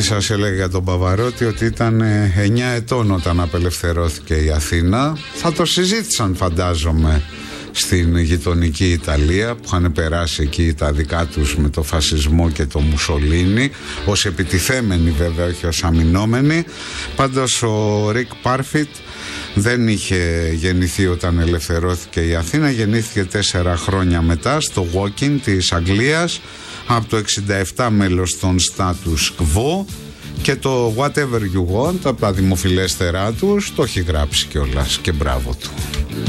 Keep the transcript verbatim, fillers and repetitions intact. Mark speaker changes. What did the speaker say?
Speaker 1: σας έλεγα για τον Παβαρότη ότι ήταν εννιά ετών όταν απελευθερώθηκε η Αθήνα. Θα το συζήτησαν, φαντάζομαι, στην γειτονική Ιταλία, που είχαν περάσει εκεί τα δικά τους με το φασισμό και το Μουσολίνι, ως επιτιθέμενοι βέβαια, όχι ως αμυνόμενοι. Πάντως ο Ρικ Πάρφιτ δεν είχε γεννηθεί όταν ελευθερώθηκε η Αθήνα, γεννήθηκε τέσσερα χρόνια μετά στο Woking της Αγγλίας, από το εξήντα επτά μέλος των Status Quo, και το Whatever You Want, από τα δημοφιλέστερά τους, το έχει γράψει κιόλας, και μπράβο του.